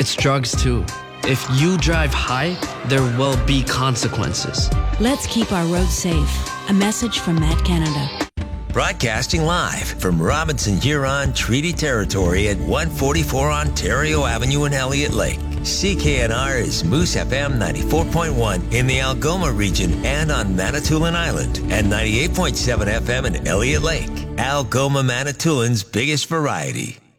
It's drugs too. If you drive high, there will be consequences. Let's keep our roads safe. A message from Matt Canada. Broadcasting live from Robinson Huron Treaty Territory at 144 Ontario Avenue in Elliott Lake. CKNR is Moose FM 94.1 in the Algoma region and on Manitoulin Island, and 98.7 FM in Elliott Lake. Algoma Manitoulин's biggest variety.